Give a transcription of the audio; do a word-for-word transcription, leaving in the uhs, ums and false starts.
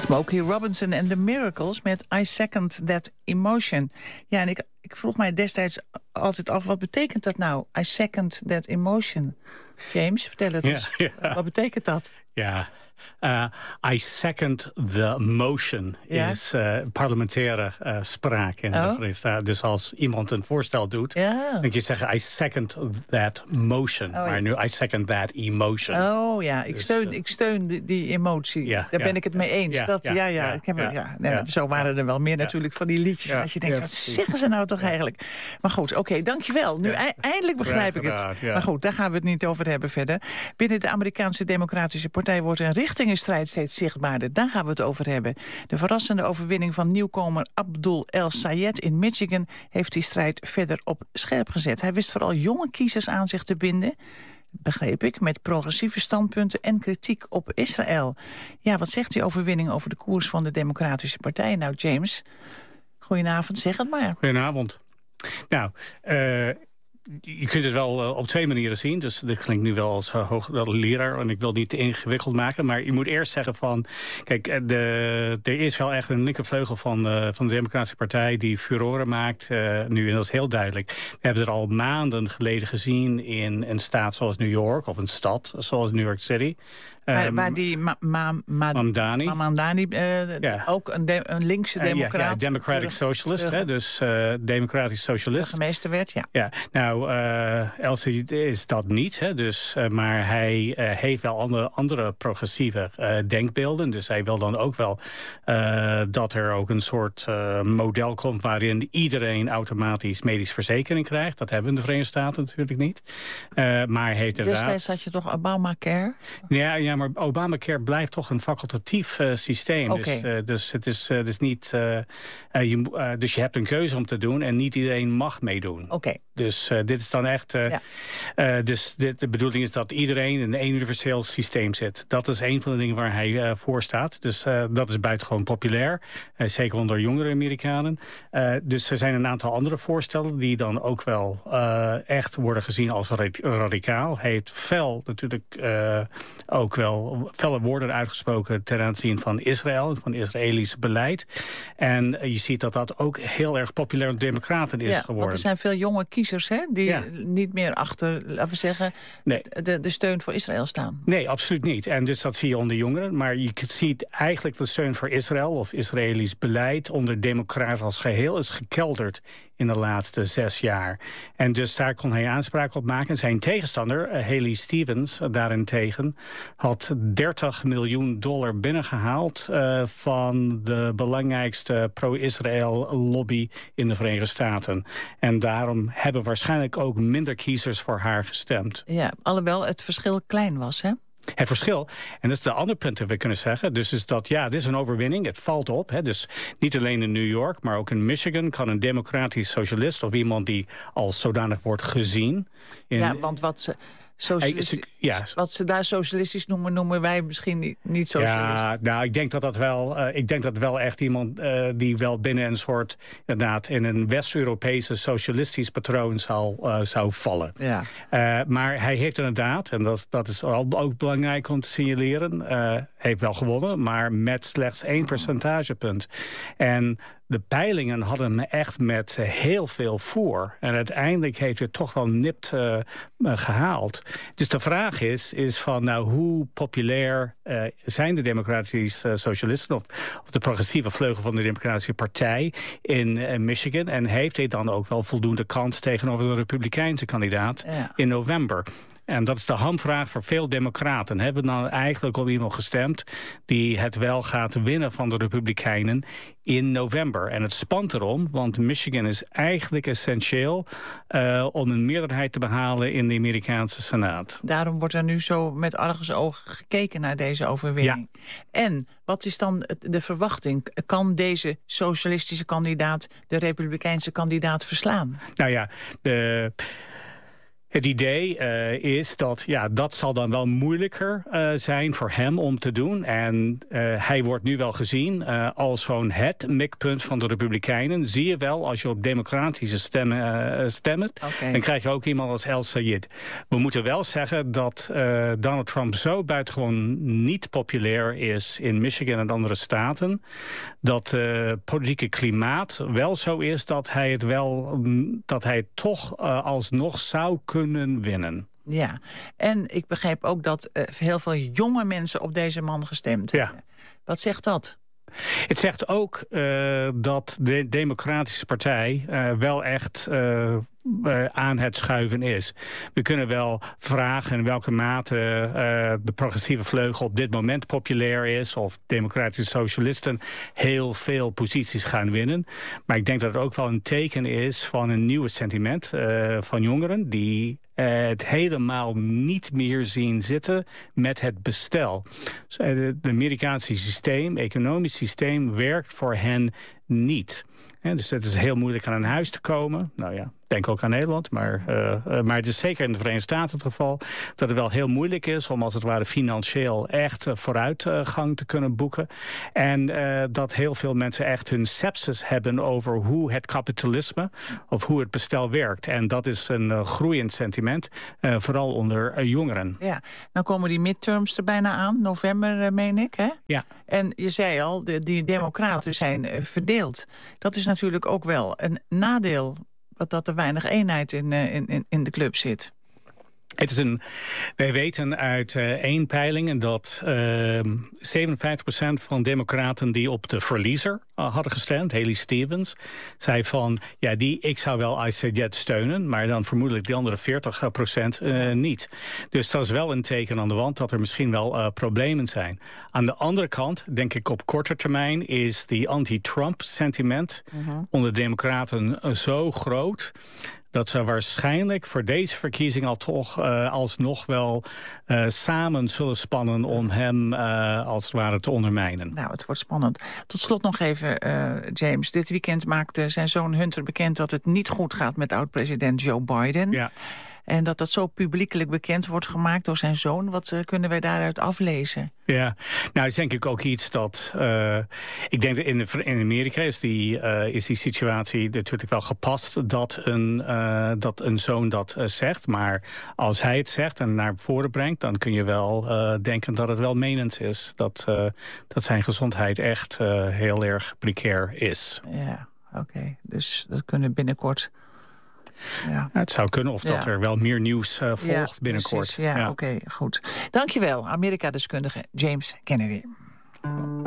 Smokey Robinson en The Miracles met I Second That Emotion. Ja, en ik, ik vroeg mij destijds altijd af, wat betekent dat nou? I second that emotion. James, vertel het eens. Ja, ja. Wat betekent dat? Ja, uh, I second the motion ja? is uh, parlementaire uh, spraak in oh. de Verenigde Staten. Dus als iemand een voorstel doet, ja. dan kun je zeggen I second that motion. Oh, maar ja. nu I second that emotion. Oh ja, ik dus, steun, uh, ik steun die, die emotie. Ja, Daar ja, ben ik het mee eens. Ja, dat, ja, ja, ja, ik heb, ja, ja, nee, ja. Zo waren er wel meer natuurlijk van die liedjes. Ja, als je denkt, ja, wat zeggen ze nou toch ja. eigenlijk? Maar goed, oké, okay, dankjewel. Nu ja. e- eindelijk begrijp ja, ik het. Ja. Maar goed, daar gaan we het niet over hebben verder. Binnen de Amerikaanse Democratische Partij wordt een richtingenstrijd steeds zichtbaarder. Daar gaan we het over hebben. De verrassende overwinning van nieuwkomer Abdul El Sayed in Michigan heeft die strijd verder op scherp gezet. Hij wist vooral jonge kiezers aan zich te binden, begreep ik, met progressieve standpunten en kritiek op Israël. Ja, wat zegt die overwinning over de koers van de Democratische Partij? Nou, James, goedenavond, zeg het maar. Goedenavond. Nou, uh... je kunt het wel uh, op twee manieren zien. Dus dit klinkt nu wel als uh, hoogleraar. En ik wil het niet te ingewikkeld maken. Maar je moet eerst zeggen van, kijk, de, er is wel echt een linkervleugel van, uh, van de Democratische Partij die furoren maakt uh, nu. En dat is heel duidelijk. We hebben het al maanden geleden gezien in een staat zoals New York. Of een stad zoals New York City. Waar, um, waar die ma, ma, ma, Mamdani, Mamdani uh, yeah. ook een, de, een linkse democraat. Uh, yeah, yeah, Democratic de, Socialist, de, hè, dus uh, democratisch socialist. Burgemeester werd, ja. ja. Nou, uh, Elsie is dat niet, hè, dus, uh, maar hij uh, heeft wel andere, andere progressieve uh, denkbeelden. Dus hij wil dan ook wel uh, dat er ook een soort uh, model komt waarin iedereen automatisch medische verzekering krijgt. Dat hebben we in de Verenigde Staten natuurlijk niet. Uh, maar hij heeft inderdaad... Destijds had je toch Obamacare? Ja, ja. maar Obamacare blijft toch een facultatief uh, systeem. Okay. Dus, uh, dus het is uh, dus niet. Uh, uh, je, uh, dus je hebt een keuze om te doen en niet iedereen mag meedoen. Okay. Dus uh, dit is dan echt. Uh, ja. uh, dus dit, de bedoeling is dat iedereen in een universeel systeem zit. Dat is een van de dingen waar hij uh, voor staat. Dus uh, dat is buitengewoon populair. Uh, zeker onder jongere Amerikanen. Uh, dus er zijn een aantal andere voorstellen die dan ook wel uh, echt worden gezien als radicaal. Hij heeft fel natuurlijk uh, ook wel wel felle woorden uitgesproken ten aanzien van Israël, van Israëlisch beleid. En je ziet dat dat ook heel erg populair onder democraten is ja, geworden. Want er zijn veel jonge kiezers, hè, die ja. niet meer achter, laten we zeggen, nee. de, de steun voor Israël staan. Nee, absoluut niet. En dus dat zie je onder jongeren. Maar je ziet eigenlijk de steun voor Israël of Israëlisch beleid onder democraten als geheel is gekelderd in de laatste zes jaar. En dus daar kon hij aanspraak op maken. Zijn tegenstander, Haley Stevens, daarentegen had dertig miljoen dollar binnengehaald uh, van de belangrijkste pro-Israël lobby in de Verenigde Staten. En daarom hebben waarschijnlijk ook minder kiezers voor haar gestemd. Ja, alhoewel het verschil klein was, hè? Het verschil, en dat is de andere punt dat we kunnen zeggen, dus is dat ja, dit is een overwinning, het valt op. Hè, dus niet alleen in New York, maar ook in Michigan kan een democratisch socialist of iemand die als zodanig wordt gezien. In, ja, want wat ze... Socialistisch, ja. Wat ze daar socialistisch noemen, noemen wij misschien niet, niet socialistisch. Ja, nou, ik denk dat dat wel, uh, ik denk dat wel echt iemand uh, die wel binnen een soort, inderdaad, in een West-Europese socialistisch patroon zal, uh, zou vallen. Ja. Uh, maar hij heeft inderdaad, en dat, dat is ook belangrijk om te signaleren, uh, heeft wel gewonnen, maar met slechts één percentagepunt. En de peilingen hadden hem echt met heel veel voor. En uiteindelijk heeft hij toch wel nipt uh, gehaald. Dus de vraag is, is van nou, hoe populair uh, zijn de democratische uh, socialisten of, of de progressieve vleugel van de Democratische Partij in uh, Michigan? En heeft hij dan ook wel voldoende kans tegenover de Republikeinse kandidaat ja. in november? En dat is de hamvraag voor veel democraten. Hebben we dan eigenlijk op iemand gestemd die het wel gaat winnen van de Republikeinen in november? En het spant erom, want Michigan is eigenlijk essentieel uh, om een meerderheid te behalen in de Amerikaanse Senaat. Daarom wordt er nu zo met argusogen gekeken naar deze overwinning. Ja. En wat is dan de verwachting? Kan deze socialistische kandidaat de Republikeinse kandidaat verslaan? Nou ja, de... Het idee uh, is dat ja, dat zal dan wel moeilijker uh, zijn voor hem om te doen. En uh, hij wordt nu wel gezien uh, als gewoon het mikpunt van de Republikeinen. Zie je wel, als je op democratische stemmen uh, stemt, okay. dan krijg je ook iemand als El Sayed. We moeten wel zeggen dat uh, Donald Trump zo buitengewoon niet populair is in Michigan en andere staten, dat het uh, politieke klimaat wel zo is dat hij het wel, dat hij het toch uh, alsnog zou kunnen winnen. Ja, en ik begrijp ook dat uh, heel veel jonge mensen op deze man gestemd ja. hebben. Wat zegt dat? Het zegt ook uh, dat de Democratische Partij uh, wel echt uh, uh, aan het schuiven is. We kunnen wel vragen in welke mate uh, de progressieve vleugel op dit moment populair is, of democratische socialisten heel veel posities gaan winnen. Maar ik denk dat het ook wel een teken is van een nieuwe sentiment uh, van jongeren die Uh, het helemaal niet meer zien zitten met het bestel. Dus, uh, het Amerikaanse systeem, economisch systeem, werkt voor hen niet. He, dus het is heel moeilijk aan een huis te komen. Nou ja, denk ook aan Nederland. Maar, uh, uh, maar het is zeker in de Verenigde Staten het geval dat het wel heel moeilijk is om als het ware financieel echt uh, vooruitgang te kunnen boeken. En uh, dat heel veel mensen echt hun sepsis hebben over hoe het kapitalisme of hoe het bestel werkt. En dat is een uh, groeiend sentiment, uh, vooral onder uh, jongeren. Ja, nou komen die midterms er bijna aan, november uh, meen ik, hè? Ja. En je zei al, de, die democraten zijn uh, verdeeld. Dat is natuurlijk ook wel een nadeel, dat, dat er weinig eenheid in, uh, in, in de club zit. Het is een, wij weten uit uh, één peiling dat uh, zevenenvijftig procent van democraten die op de verliezer uh, hadden gestemd, Haley Stevens, zei van, ja, die, ik zou wel Sayed steunen, maar dan vermoedelijk die andere veertig procent uh, niet. Dus dat is wel een teken aan de wand dat er misschien wel uh, problemen zijn. Aan de andere kant, denk ik op korte termijn, is die anti-Trump sentiment uh-huh. onder de democraten uh, zo groot dat ze waarschijnlijk voor deze verkiezing al toch uh, alsnog wel uh, samen zullen spannen om hem uh, als het ware te ondermijnen. Nou, het wordt spannend. Tot slot nog even, uh, James. Dit weekend maakte zijn zoon Hunter bekend dat het niet goed gaat met oud-president Joe Biden. Ja. En dat dat zo publiekelijk bekend wordt gemaakt door zijn zoon. Wat uh, kunnen wij daaruit aflezen? Ja, nou, dat is denk ik ook iets dat Uh, ik denk dat in, de, in Amerika is die, uh, is die situatie natuurlijk wel gepast dat een, uh, dat een zoon dat uh, zegt. Maar als hij het zegt en naar voren brengt, dan kun je wel uh, denken dat het wel menens is. Dat, uh, dat zijn gezondheid echt uh, heel erg precair is. Ja, oké. Okay. Dus dat kunnen binnenkort. Ja. Het zou kunnen of dat ja. er wel meer nieuws uh, volgt ja, binnenkort. Precies. Ja, ja. oké, okay, goed. Dankjewel, Amerika-deskundige James Kennedy.